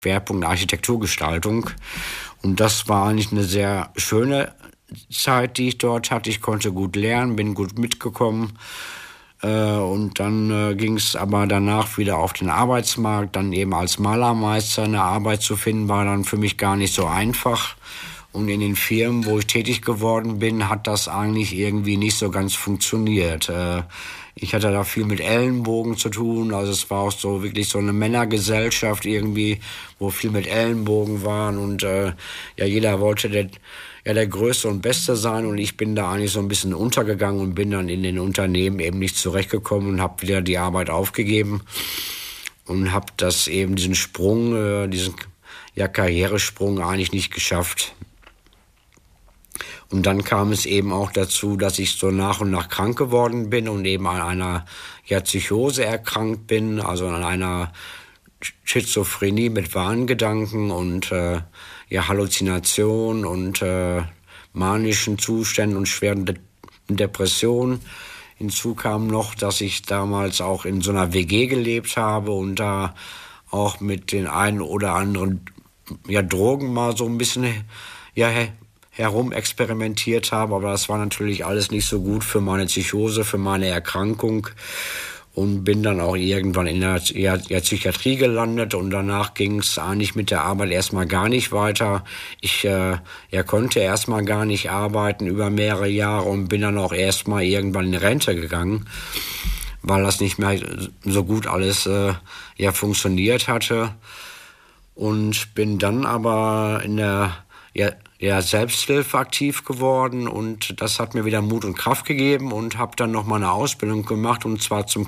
Schwerpunkt Architekturgestaltung. Und das war eigentlich eine sehr schöne Zeit, die ich dort hatte. Ich konnte gut lernen, bin gut mitgekommen. Und dann ging es aber danach wieder auf den Arbeitsmarkt. Dann eben als Malermeister eine Arbeit zu finden, war dann für mich gar nicht so einfach. Und in den Firmen, wo ich tätig geworden bin, hat das eigentlich irgendwie nicht so ganz funktioniert. Ich hatte da viel mit Ellenbogen zu tun. Also es war auch so wirklich so eine Männergesellschaft irgendwie, wo viel mit Ellenbogen waren. Und ja, jeder wollte der Größte und Beste sein. Und ich bin da eigentlich so ein bisschen untergegangen und bin dann in den Unternehmen eben nicht zurechtgekommen und habe wieder die Arbeit aufgegeben. Und habe das eben, diesen Sprung, diesen Karrieresprung eigentlich nicht geschafft. Und dann kam es eben auch dazu, dass ich so nach und nach krank geworden bin und eben an einer Psychose erkrankt bin, also an einer Schizophrenie mit Wahngedanken und Halluzination und manischen Zuständen und schweren Depressionen. Hinzu kam noch, dass ich damals auch in so einer WG gelebt habe und da auch mit den einen oder anderen Drogen mal so ein bisschen herum experimentiert habe, aber das war natürlich alles nicht so gut für meine Psychose, für meine Erkrankung und bin dann auch irgendwann in der Psychiatrie gelandet und danach ging es eigentlich mit der Arbeit erstmal gar nicht weiter. Ich konnte erstmal gar nicht arbeiten über mehrere Jahre und bin dann auch erstmal irgendwann in Rente gegangen, weil das nicht mehr so gut alles funktioniert hatte und bin dann aber in der Selbsthilfe aktiv geworden und das hat mir wieder Mut und Kraft gegeben und habe dann noch mal eine Ausbildung gemacht und zwar zum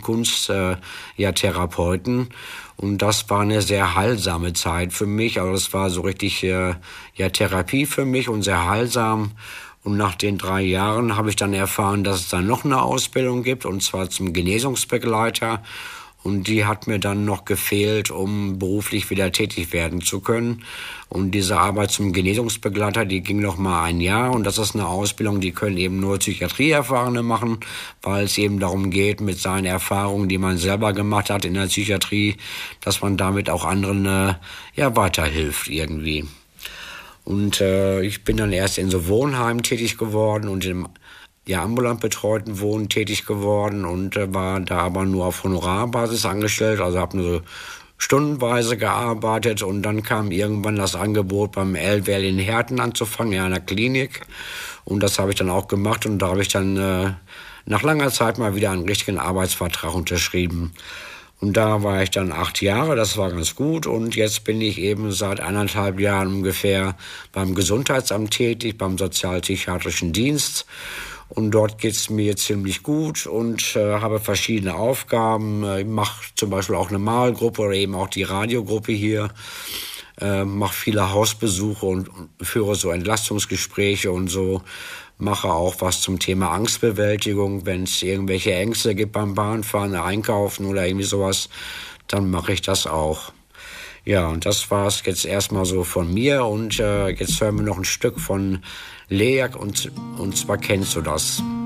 Therapeuten und das war eine sehr heilsame Zeit für mich, also das war so richtig Therapie für mich und sehr heilsam und nach den 3 Jahren habe ich dann erfahren, dass es dann noch eine Ausbildung gibt und zwar zum Genesungsbegleiter. Und die hat mir dann noch gefehlt, um beruflich wieder tätig werden zu können. Und diese Arbeit zum Genesungsbegleiter, die ging noch mal 1 Jahr. Und das ist eine Ausbildung, die können eben nur Psychiatrieerfahrene machen, weil es eben darum geht, mit seinen Erfahrungen, die man selber gemacht hat in der Psychiatrie, dass man damit auch anderen weiterhilft irgendwie. Und ich bin dann erst in so Wohnheimen tätig geworden und im ambulant betreuten Wohnen tätig geworden und war da aber nur auf Honorarbasis angestellt, also habe nur so stundenweise gearbeitet und dann kam irgendwann das Angebot beim Elwell in Herten anzufangen, in einer Klinik und das habe ich dann auch gemacht und da habe ich dann nach langer Zeit mal wieder einen richtigen Arbeitsvertrag unterschrieben. Und da war ich dann 8 Jahre, das war ganz gut. Und jetzt bin ich eben seit 1,5 Jahren ungefähr beim Gesundheitsamt tätig, beim Sozialpsychiatrischen Dienst. Und dort geht's mir ziemlich gut und habe verschiedene Aufgaben. Ich mache zum Beispiel auch eine Malgruppe oder eben auch die Radiogruppe hier. Mache viele Hausbesuche und führe so Entlastungsgespräche und so. Mache auch was zum Thema Angstbewältigung. Wenn es irgendwelche Ängste gibt beim Bahnfahren, Einkaufen oder irgendwie sowas, dann mache ich das auch. Ja, und das war's jetzt erstmal so von mir und jetzt hören wir noch ein Stück von Leak und zwar Kennst du das?